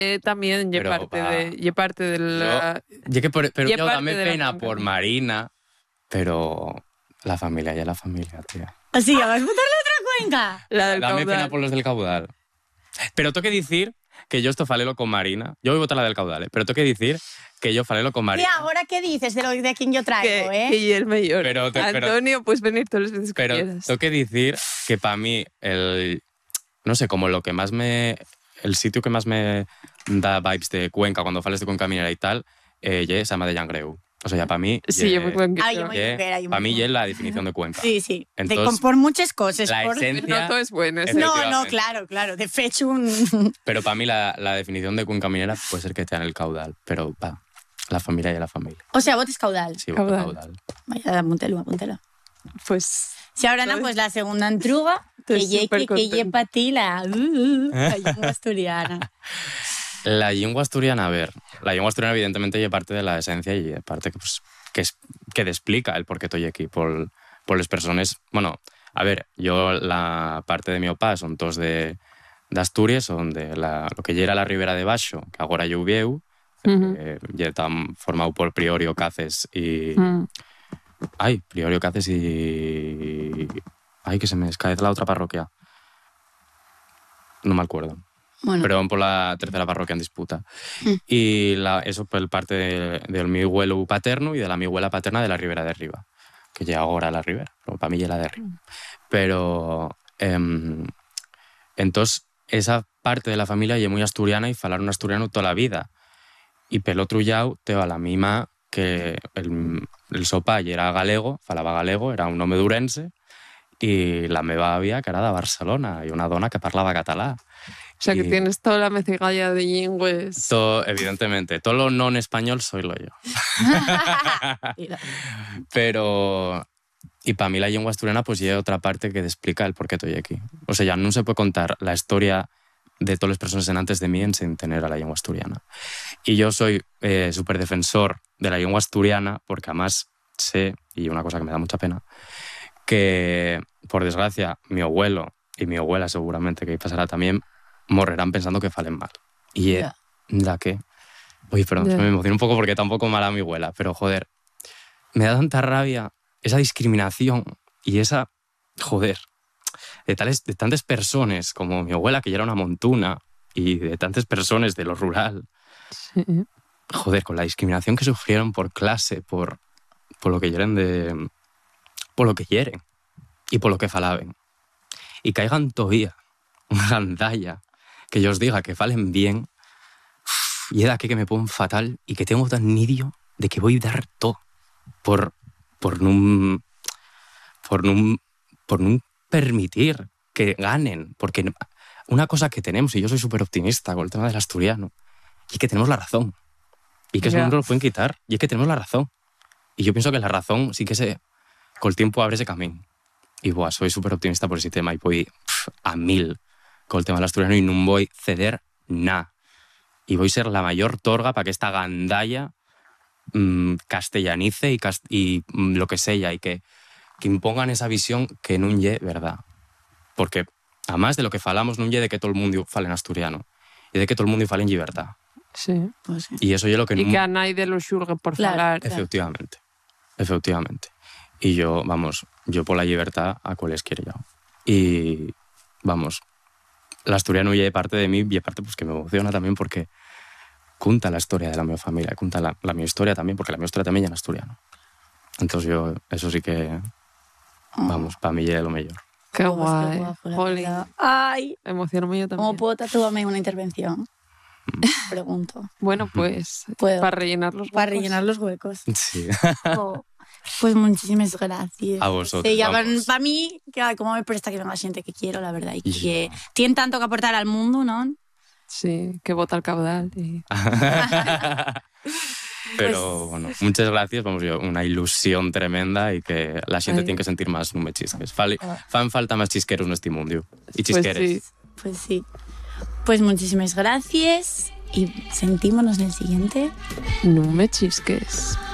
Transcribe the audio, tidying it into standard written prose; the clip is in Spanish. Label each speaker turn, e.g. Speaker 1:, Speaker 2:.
Speaker 1: también
Speaker 2: Pero,
Speaker 1: ye parte de la...
Speaker 2: Pero
Speaker 1: ye
Speaker 2: yo
Speaker 1: parte
Speaker 2: dame
Speaker 1: de la
Speaker 2: pena
Speaker 1: Cuenca.
Speaker 2: por Marina, pero la familia ya la familia, tía.
Speaker 3: Así, vas a votar la otra Cuenca.
Speaker 1: La del
Speaker 2: Dame
Speaker 1: caudal.
Speaker 2: pena por los del caudal. Pero tengo que decir que yo esto falelo con Marina. Yo voy a votar la del caudal, pero tengo que decir que yo falelo con
Speaker 3: Y
Speaker 2: Marina.
Speaker 3: ahora, ¿qué dices de quién yo traigo,
Speaker 1: Que ye el mayor.
Speaker 2: Pero
Speaker 1: Antonio, puedes venir todas las veces que
Speaker 2: Pero
Speaker 1: quieras.
Speaker 2: tengo que decir que para mí, no sé, como lo que más el sitio que más me da vibes de Cuenca, cuando fales de Cuenca Minera y tal, se llama de Llangreu. O sea, ya para mí...
Speaker 1: Sí, yo muy cuenquero.
Speaker 3: Ay, yo muy cuenquera, yo muy
Speaker 2: Para mí ya es
Speaker 3: cuenquera.
Speaker 2: la definición de Cuenca.
Speaker 3: Sí, sí.
Speaker 2: Entonces,
Speaker 3: por muchas cosas.
Speaker 2: la
Speaker 3: por...
Speaker 2: esencia...
Speaker 1: No todo es bueno. ¿sí?
Speaker 3: No,
Speaker 2: Efectivamente.
Speaker 3: claro. De hecho, un...
Speaker 2: Pero para mí la definición de Cuenca Minera puede ser que te dan el caudal, pero la familia y la familia.
Speaker 3: O sea, votes caudal.
Speaker 2: Sí, voto
Speaker 1: Caudal.
Speaker 2: caudal.
Speaker 3: Vaya, apúntelo.
Speaker 1: Pues...
Speaker 3: Si ahora no, pues la segunda entruga, que
Speaker 1: Estoy
Speaker 3: ye
Speaker 1: supercontenta.
Speaker 3: para ti la lengua asturiana.
Speaker 2: La lengua asturiana, a ver, la lengua asturiana evidentemente es parte de la esencia y parte que, pues, que te explica el por qué estoy aquí, por las personas. Bueno, a ver, yo la parte de mi opá son todos de Asturias, son de lo que ya era la Ribera de Baixo, que ahora yo vieu, ya está formado por Priorio, Caces y... Priorio, Caces y... que se me escae la otra parroquia. No me acuerdo.
Speaker 3: Bueno,
Speaker 2: Pero por la tercera parroquia en disputa. Y eso por parte del mi abuelo paterno y de la mi abuela paterna de la Ribera de Arriba, que llega ahora a la Ribera, pero para mí ya la de arriba. Pero entonces esa parte de la familia es muy asturiana y falar un asturiano toda la vida. Y pel otro llau te va la mima que el sopa era galego, falaba galego, era un home d'Urense, y la meva àvia, que era de Barcelona, i una dona que parlava català.
Speaker 1: O sea, que
Speaker 2: Y
Speaker 1: tienes toda la mezclalla de lingües.
Speaker 2: evidentemente, todo lo no en español soy lo yo. Pero... Y para mí la lengua asturiana pues lleva otra parte que te explica el por qué estoy aquí. O sea, ya no se puede contar la historia de todas las personas en antes de mí sin tener a la lengua asturiana. Y yo soy súper defensor de la lengua asturiana porque además sé, y una cosa que me da mucha pena, que por desgracia mi abuelo y mi abuela seguramente que pasará también morrerán pensando que falen mal. Y la que... Oye, perdón, me emociono un poco porque tampoco mala mi abuela, pero joder, me da tanta rabia esa discriminación y esa... Joder, de tantas personas como mi abuela, que ya era una montuna, y de tantas personas de lo rural.
Speaker 1: Sí.
Speaker 2: Joder, con la discriminación que sufrieron por clase, por lo que quieren por lo que quieren y por lo que falaben. Y caigan todavía una gandalla que yo os diga que falen bien, y es de aquí que me pongo fatal y que tengo tan nidio de que voy a dar todo por no permitir que ganen, porque una cosa que tenemos, y yo soy súper optimista con el tema del asturiano, y que tenemos la razón, y que eso no nos lo pueden quitar, y es que tenemos la razón. Y yo pienso que la razón sí que con el tiempo abre ese camino. Y soy súper optimista por ese tema, y voy a 1000 con el tema del asturiano, y no voy a ceder nada. Y voy a ser la mayor torga para que esta gandalla castellanice y lo que sea, y que impongan esa visión que no es verdad. Porque, además de lo que falamos, no es de que todo el mundo fale en asturiano, y de que todo el mundo fale en libertad.
Speaker 1: Sí.
Speaker 3: Pues sí.
Speaker 2: Y eso es lo que...
Speaker 1: Y que a nadie lo xulgue por falar.
Speaker 2: Efectivamente. Y yo por la libertad a cualesquiera ya. Y, el asturiano ya es parte de mí, y es parte pues, que me emociona también porque cuenta la historia de la mi familia, cuenta la mi historia también, porque la mi historia también es en asturiano. Entonces yo, eso sí que, para mí ya es lo mejor.
Speaker 1: Qué guay.
Speaker 3: guapo, la
Speaker 1: Jolín.
Speaker 3: verdad. Ay,
Speaker 1: Emociono yo también.
Speaker 3: ¿cómo puedo tatuarme una intervención? Pregunto.
Speaker 1: Bueno, pues
Speaker 3: Puedo.
Speaker 1: para rellenar los
Speaker 3: Para
Speaker 1: huecos.
Speaker 3: rellenar los huecos.
Speaker 2: Sí.
Speaker 3: Oh, pues muchísimas gracias.
Speaker 2: A vosotros,
Speaker 3: Sí,
Speaker 2: vamos.
Speaker 3: para mí, como me presta que venga gente que quiero, la verdad, y que tiene tanto que aportar al mundo, ¿no?
Speaker 1: Sí, que bota el caudal. Y...
Speaker 2: Pero bueno, muchas gracias, una ilusión tremenda y que la gente tiene que sentir más no me chisques. Fan falta más chisqueros en este mundo. Y chisqueres.
Speaker 3: Pues sí. Pues muchísimas gracias y sentímonos en el siguiente.
Speaker 1: No me chisques.